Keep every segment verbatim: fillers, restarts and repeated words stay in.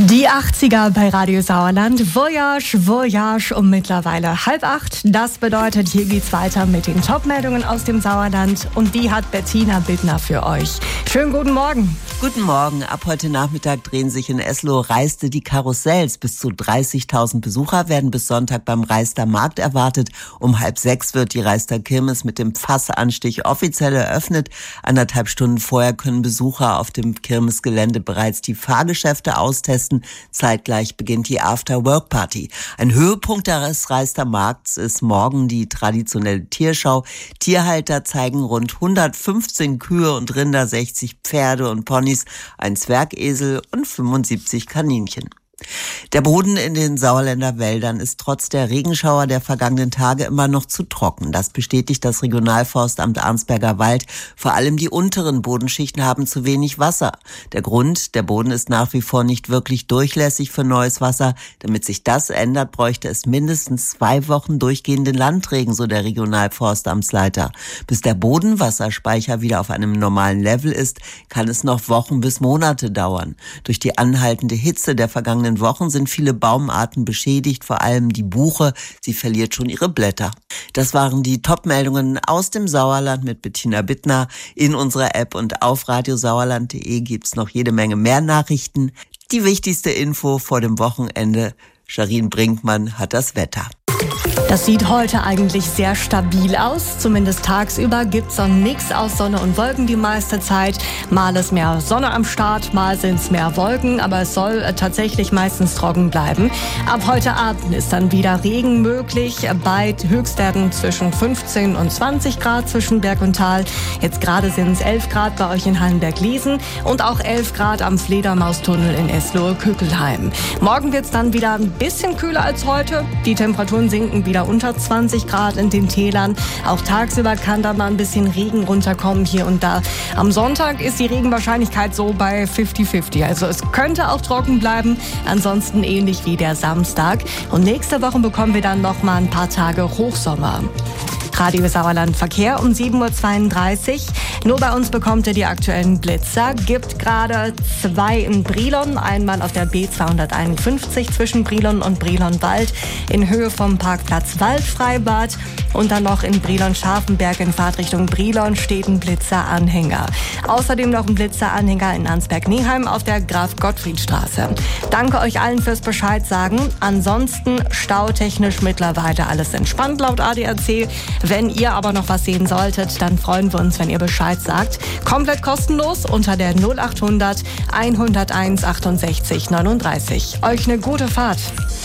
Die achtziger bei Radio Sauerland. Voyage, Voyage um mittlerweile halb acht. Das bedeutet, hier geht's weiter mit den Top-Meldungen aus dem Sauerland. Und die hat Bettina Bittner für euch. Schönen guten Morgen. Guten Morgen. Ab heute Nachmittag drehen sich in Esloh Reiste die Karussells. Bis zu dreißigtausend Besucher werden bis Sonntag beim Reister Markt erwartet. Um halb sechs wird die Reister Kirmes mit dem Pfassanstich offiziell eröffnet. Anderthalb Stunden vorher können Besucher auf dem Kirmesgelände bereits die Fahrgeschäfte austesten. Zeitgleich beginnt die After-Work-Party. Ein Höhepunkt des Reister Markts ist morgen die traditionelle Tierschau. Tierhalter zeigen rund hundertfünfzehn Kühe und Rinder, sechzig Pferde und Ponys, ein Zwergesel und fünfundsiebzig Kaninchen. Der Boden in den Sauerländer Wäldern ist trotz der Regenschauer der vergangenen Tage immer noch zu trocken. Das bestätigt das Regionalforstamt Arnsberger Wald. Vor allem die unteren Bodenschichten haben zu wenig Wasser. Der Grund: Der Boden ist nach wie vor nicht wirklich durchlässig für neues Wasser. Damit sich das ändert, bräuchte es mindestens zwei Wochen durchgehenden Landregen, so der Regionalforstamtsleiter. Bis der Bodenwasserspeicher wieder auf einem normalen Level ist, kann es noch Wochen bis Monate dauern. Durch die anhaltende Hitze der vergangenen Wochen sind viele Baumarten beschädigt, vor allem die Buche. Sie verliert schon ihre Blätter. Das waren die Top-Meldungen aus dem Sauerland mit Bettina Bittner. In unserer App und auf radiosauerland punkt de gibt's noch jede Menge mehr Nachrichten. Die wichtigste Info vor dem Wochenende: Charin Brinkmann hat das Wetter. Das sieht heute eigentlich sehr stabil aus. Zumindest tagsüber gibt's so einen Mix aus Sonne und Wolken die meiste Zeit. Mal ist mehr Sonne am Start, mal sind's mehr Wolken, aber es soll tatsächlich meistens trocken bleiben. Ab heute Abend ist dann wieder Regen möglich, bei Höchstwerten zwischen fünfzehn und zwanzig Grad zwischen Berg und Tal. Jetzt gerade sind es elf Grad bei euch in Hallenberg-Liesen und auch elf Grad am Fledermaustunnel in Eslohe-Kökelheim. Morgen wird's dann wieder ein bisschen kühler als heute. Die Temperaturen sinken wieder unter zwanzig Grad in den Tälern. Auch tagsüber kann da mal ein bisschen Regen runterkommen hier und da. Am Sonntag ist die Regenwahrscheinlichkeit so bei fünfzig fünfzig. Also es könnte auch trocken bleiben. Ansonsten ähnlich wie der Samstag. Und nächste Woche bekommen wir dann noch mal ein paar Tage Hochsommer. Radio Sauerland Verkehr um sieben Uhr zweiunddreißig. Nur bei uns bekommt ihr die aktuellen Blitzer. Gibt gerade zwei in Brilon. Einmal auf der B zweihunderteinundfünfzig zwischen Brilon und Brilon-Wald in Höhe vom Parkplatz Waldfreibad. Und dann noch in Brilon-Scharfenberg in Fahrtrichtung Brilon steht ein Blitzeranhänger. Außerdem noch ein Blitzeranhänger in Ansberg-Neheim auf der Graf-Gottfried-Straße. Danke euch allen fürs Bescheid sagen. Ansonsten stautechnisch mittlerweile alles entspannt laut A D A C. Wenn ihr aber noch was sehen solltet, dann freuen wir uns, wenn ihr Bescheid sagt. Komplett kostenlos unter der null achthundert hunderteins achtundsechzig neununddreißig. Euch eine gute Fahrt.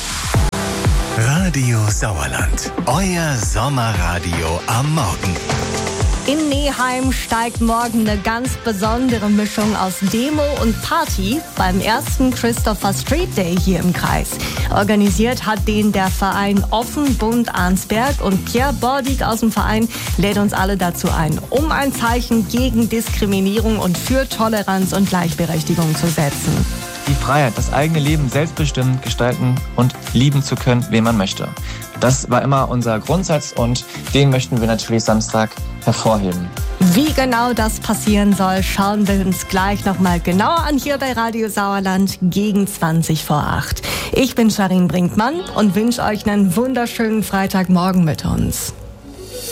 Radio Sauerland, euer Sommerradio am Morgen. In Neheim steigt morgen eine ganz besondere Mischung aus Demo und Party beim ersten Christopher Street Day hier im Kreis. Organisiert hat den der Verein Offen Bund Arnsberg und Pierre Bordig aus dem Verein lädt uns alle dazu ein, um ein Zeichen gegen Diskriminierung und für Toleranz und Gleichberechtigung zu setzen. Die Freiheit, das eigene Leben selbstbestimmt gestalten und lieben zu können, wen man möchte. Das war immer unser Grundsatz und den möchten wir natürlich Samstag hervorheben. Wie genau das passieren soll, schauen wir uns gleich nochmal genauer an hier bei Radio Sauerland gegen zwanzig vor acht. Ich bin Charin Brinkmann und wünsche euch einen wunderschönen Freitagmorgen mit uns.